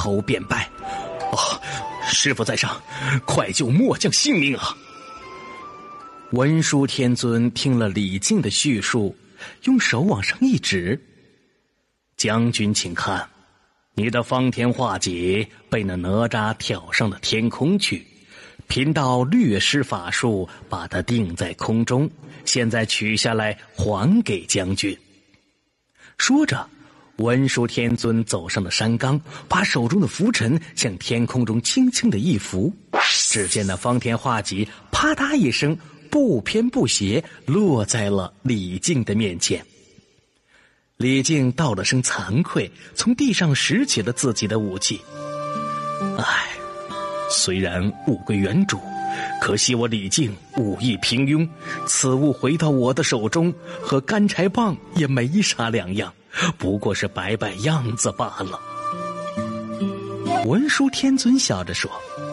头便拜：“师父在上，快救末将性命啊！”文殊天尊听了李靖的叙述，用手往上一指：“将军请看，你的方天画戟被那哪吒挑上了天空去，贫道略施法术把它定在空中，现在取下来还给将军。”说着，文殊天尊走上了山岗，把手中的拂尘向天空中轻轻的一拂，只见那方天画戟啪嗒一声，不偏不斜落在了李靖的面前。李靖道了声惭愧，从地上拾起了自己的武器。虽然物归原主，可惜我李靖武艺平庸，此物回到我的手中，和干柴棒也没啥两样，不过是摆摆样子罢了。文殊天尊笑着说：“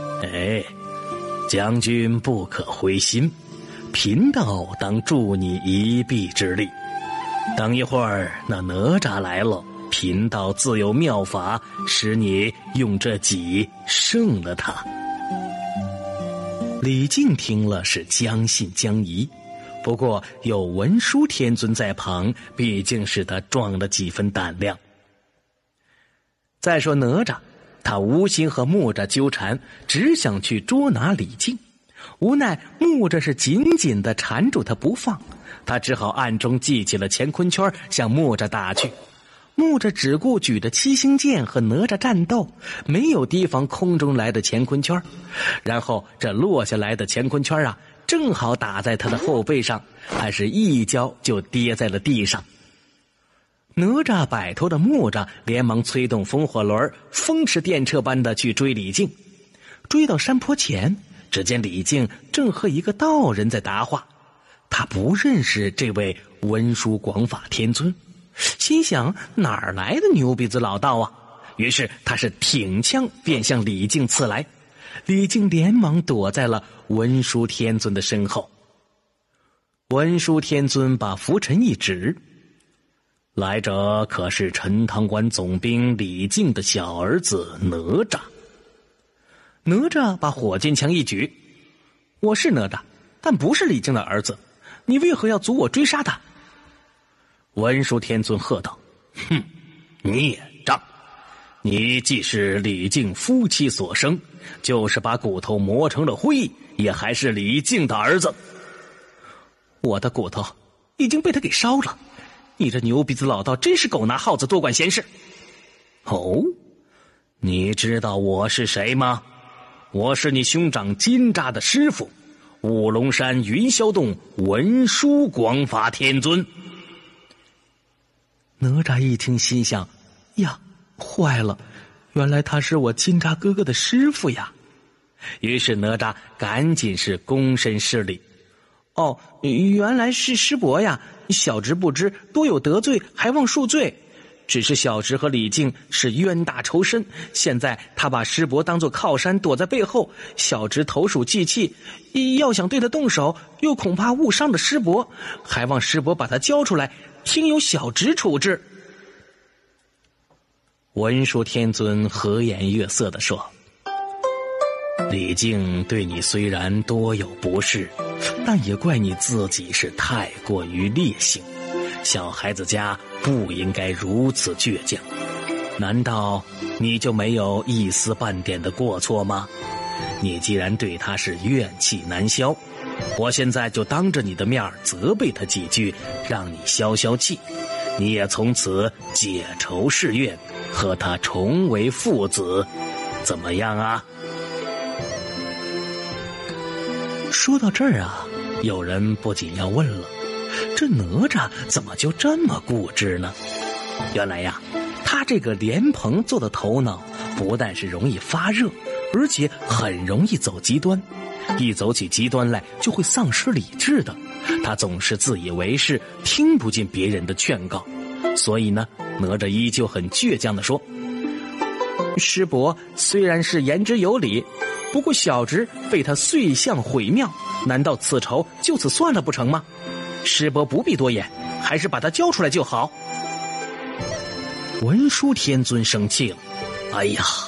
将军不可灰心，贫道当助你一臂之力。等一会儿那哪吒来了，贫道自有妙法，使你用这戟胜了他。”李靖听了是将信将疑，不过有文殊天尊在旁，毕竟使他壮了几分胆量。再说哪吒，他无心和木吒纠缠，只想去捉拿李靖，无奈木吒是紧紧地缠住他不放，他只好暗中系起了乾坤圈向木吒打去。木吒只顾举着七星剑和哪吒战斗，没有提防空中来的乾坤圈，然后这落下来的乾坤圈正好打在他的后背上，还是一跤就跌在了地上。哪吒摆脱了木吒，连忙催动风火轮，风驰电掣般的去追李靖。追到山坡前，只见李靖正和一个道人在答话，他不认识这位文殊广法天尊，心想哪儿来的牛鼻子老道啊？于是他是挺枪便向李靖刺来，李靖连忙躲在了文殊天尊的身后。文殊天尊把拂尘一指：“来者可是陈塘关总兵李靖的小儿子哪吒。”哪吒把火箭枪一举：“我是哪吒，但不是李靖的儿子，你为何要阻我追杀他？”文殊天尊喝道：“孽障！你既是李靖夫妻所生，就是把骨头磨成了灰，也还是李靖的儿子。我的骨头已经被他给烧了，你这牛鼻子老道真是狗拿耗子多管闲事。”“你知道我是谁吗？我是你兄长金吒的师傅，五龙山云霄洞文殊广法天尊。”哪吒一听心想：呀，坏了，原来他是我金吒哥哥的师傅呀。于是哪吒赶紧是躬身施礼：“原来是师伯呀，小侄不知，多有得罪，还望恕罪。只是小侄和李靖是冤大仇深，现在他把师伯当作靠山，躲在背后，小侄投鼠忌器，要想对他动手，又恐怕误伤了师伯，还望师伯把他交出来，听由小侄处置。”文殊天尊和颜悦色地说：“李靖对你虽然多有不是，但也怪你自己是太过于烈性，小孩子家不应该如此倔强。难道你就没有一丝半点的过错吗？你既然对他是怨气难消，我现在就当着你的面责备他几句，让你消消气，你也从此解仇释怨，和他重为父子，怎么样啊？”说到这儿有人不仅要问了，这哪吒怎么就这么固执呢？原来他这个莲蓬做的头脑不但是容易发热，而且很容易走极端，一走起极端来就会丧失理智的。他总是自以为是，听不进别人的劝告，所以哪吒依旧很倔强地说：“师伯虽然是言之有理，不过小侄被他碎相毁庙，难道此仇就此算了不成吗？师伯不必多言，还是把他交出来就好。”文殊天尊生气了：“哎呀，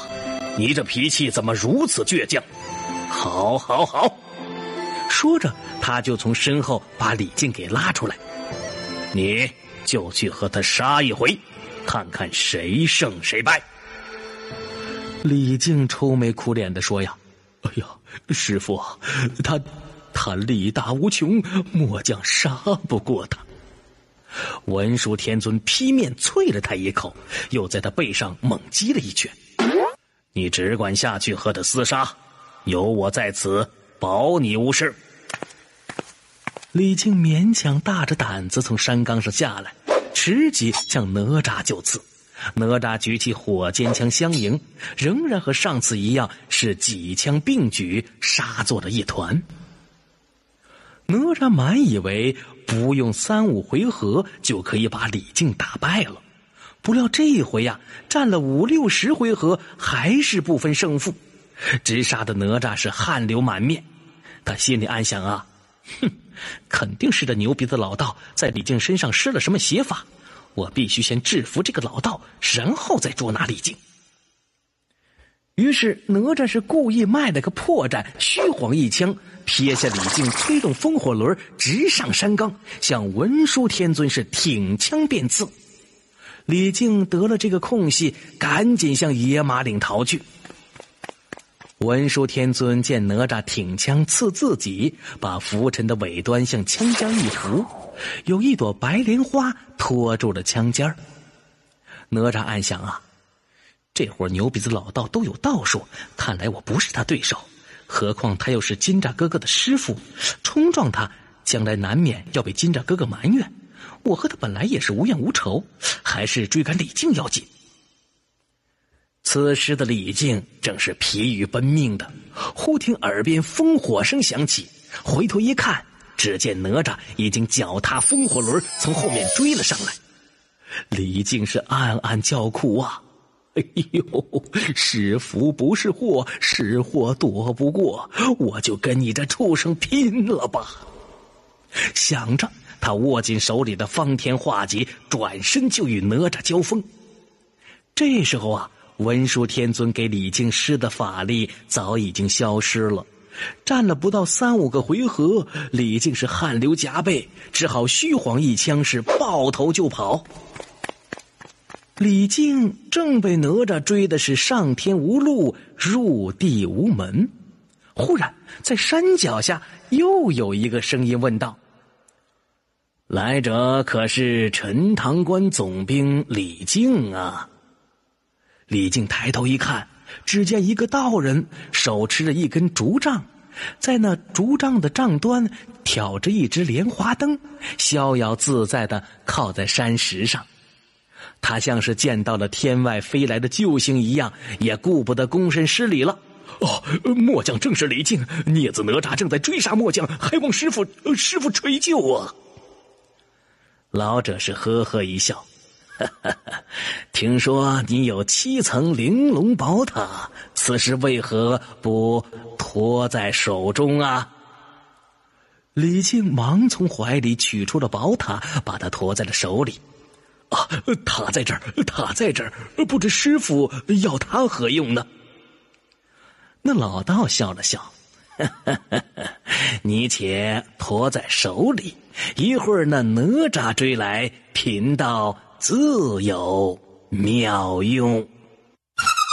你这脾气怎么如此倔强？好，好，好！说着，他就从身后把李靖给拉出来。你就去和他杀一回，看看谁胜谁败。李靖愁眉苦脸地说呀：“哎呀，师父，他力大无穷，末将杀不过他。”文殊天尊劈面啐了他一口，又在他背上猛击了一拳。你只管下去和他厮杀，有我在此，保你无事。李靖勉强大着胆子从山岗上下来，持戟向哪吒就刺。哪吒举起火尖枪相迎，仍然和上次一样，是几枪并举，杀作了一团。哪吒满以为不用3-5回合就可以把李靖打败了，不料这一回呀，战了50-60回合，还是不分胜负，直杀的哪吒是汗流满面。他心里暗想啊，肯定是这牛鼻子老道在李靖身上施了什么邪法，我必须先制服这个老道，然后再捉拿李靖。于是哪吒是故意卖了个破绽，虚晃一枪，撇下李靖，推动风火轮直上山岗，向文殊天尊是挺枪便刺。李靖得了这个空隙，赶紧向野马岭逃去。文殊天尊见哪吒挺枪刺自己，把拂尘的尾端向枪尖一扶，有一朵白莲花托住了枪尖。哪吒暗想啊，这会儿牛鼻子老道都有道术，看来我不是他对手，何况他又是金吒哥哥的师傅，冲撞他将来难免要被金吒哥哥埋怨，我和他本来也是无怨无仇，还是追赶李靖要紧。此时的李靖正是疲于奔命的，忽听耳边烽火声响起，回头一看，只见哪吒已经脚踏风火轮从后面追了上来。李靖是暗暗叫苦啊，哎呦，是福不是祸，是祸躲不过，我就跟你这畜生拼了吧！想着，他握紧手里的方天画戟，转身就与哪吒交锋。这时候啊，文殊天尊给李靖施的法力早已经消失了，战了不到3-5个回合，李靖是汗流浃背，只好虚晃一枪，是抱头就跑。李靖正被哪吒追的是上天无路，入地无门。忽然在山脚下又有一个声音问道：来者可是陈塘关总兵李靖啊？李靖抬头一看，只见一个道人手持着一根竹杖，在那竹杖的杖端挑着一只莲花灯，逍遥自在地靠在山石上。他像是见到了天外飞来的救星一样，也顾不得躬身施礼了。哦，末将正是李靖，孽子哪吒正在追杀末将，还望师父垂救啊！老者是呵呵一笑，听说你有7层玲珑宝塔，此时为何不托在手中啊？李靖忙从怀里取出了宝塔，把它驮在了手里。啊，塔在这儿，塔在这儿，不知师父要它何用呢？那老道笑了笑，你且驮在手里，一会儿那哪吒追来，贫道自有妙用。